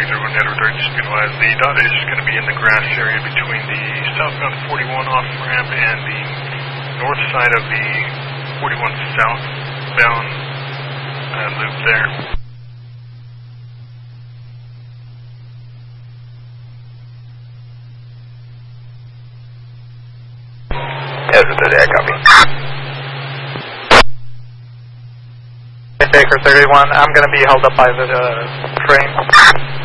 30 net retard, just be advised, the dot is going to be in the grass area between the southbound 41 off ramp and the north side of the 41 southbound loop there. Yes, it's a copy. Baker 31, I'm going to be held up by the train.